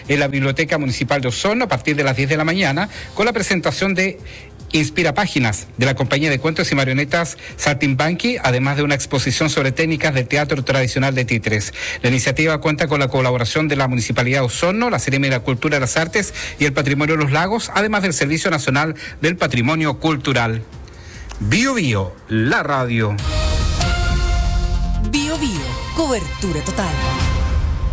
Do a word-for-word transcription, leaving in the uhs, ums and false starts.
en la Biblioteca Municipal de Osorno a partir de las diez de la mañana con la presentación de Inspira Páginas, de la compañía de cuentos y marionetas Saltimbanqui, además de una exposición sobre técnicas del teatro tradicional de títeres. La iniciativa cuenta con la colaboración de la Municipalidad de Osorno, la Seremi de la Cultura, las Artes y el Patrimonio de los Lagos, además del Servicio Nacional del Patrimonio Cultural. Bio Bio, la radio. Bio Bio, cobertura total.